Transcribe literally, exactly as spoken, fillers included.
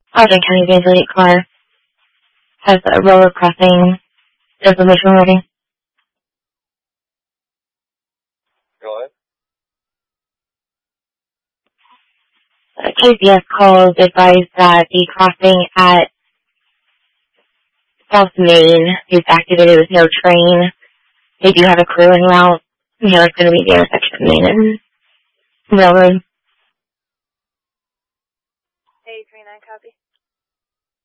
Ogden County Evangeline Car has a roller crossing information ready. Go ahead. Uh, K C S calls advised that the crossing at South Main is activated with no train. They do have a crew en route. You know, it's going to be the intersection of Main and Railroad.